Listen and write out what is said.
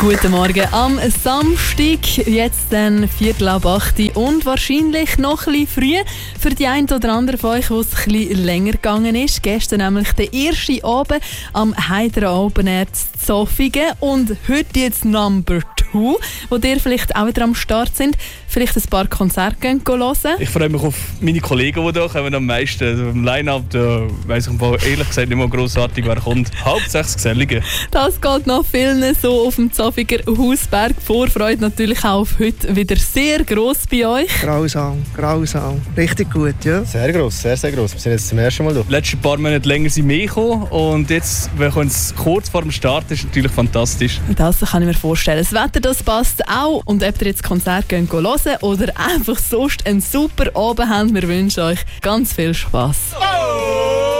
Guten Morgen am Samstag, jetzt dann 7:45 und wahrscheinlich noch ein bisschen früh für die einen oder anderen von euch, wo es ein bisschen länger gegangen ist. Gestern nämlich der erste Abend am Hydra Open Air in Zofingen und heute jetzt Number 2, wo ihr vielleicht auch wieder am Start sind, vielleicht ein paar Konzerte hören. Ich freue mich auf meine Kollegen, die da kommen am meisten. Also im Line-Up, da weiss ich ehrlich gesagt nicht mehr grossartig, wer kommt. Hauptsächlich Gesellige. Das geht noch vielen so auf dem Zofiger Hausberg. Vorfreude natürlich auch auf heute wieder sehr gross bei euch. Grausam. Richtig gut, ja. Sehr gross, sehr, sehr gross. Wir sind jetzt zum ersten Mal da. Die letzten paar Monate länger sind wir gekommen und jetzt, wir können es kurz vor dem Start, ist natürlich fantastisch. Das kann ich mir vorstellen. Das Wetter, das passt auch. Und ob ihr jetzt Konzert hören oder einfach sonst einen super Abend habt, wir wünschen euch ganz viel Spass. Oh!